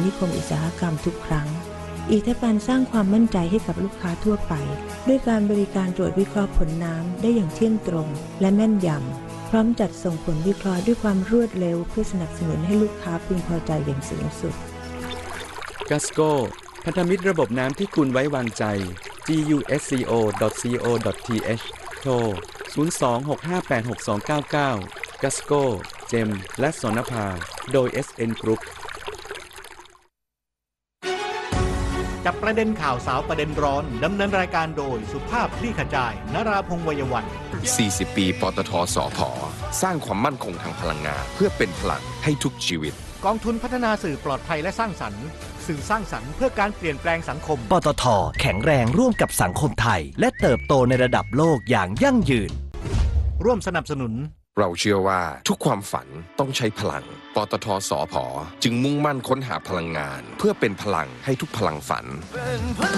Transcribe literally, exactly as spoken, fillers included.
นิคมอุตสาหกรรมทุกครั้งอีกทั้งการสร้างความมั่นใจให้กับลูกค้าทั่วไปด้วยการบริการตรวจวิเคราะห์ผลน้ำได้อย่างเที่ยงตรงและแม่นยำพร้อมจัดส่งผลวิเคราะห์ด้วยความรวดเร็วเพื่อสนับสนุนให้ลูกค้าพึงพอใจอย่างสูงสุด Gasco พันธมิตรระบบน้ำที่คุณไว้วางใจ จี ยู เอส ซี โอ ดอท ซี โอ ดอท ที เอช โทร ศูนย์ สอง หก ห้า แปด หก สอง เก้า เก้า Gasco เจมและสนภาโดย เอส เอ็น Group จับประเด็นข่าวสาวประเด็นร้อนดำเนินรายการโดยสุภาพคลี่ขจายนราพงษ์วัยวันสี่สิบ ปีปตท.สผ.สร้างความมั่นคงทางพลังงานเพื่อเป็นพลังให้ทุกชีวิตกองทุนพัฒนาสื่อปลอดภัยและสร้างสรรค์สื่อสร้างสรรค์เพื่อการเปลี่ยนแปลงสังคมปตท.แข็งแรงร่วมกับสังคมไทยและเติบโตในระดับโลกอย่างยั่งยืนร่วมสนับสนุนเราเชื่อว่าทุกความฝันต้องใช้พลังปตท.สผ.จึงมุ่งมั่นค้นหาพลังงานเพื่อเป็นพลังให้ทุกพลังฝัน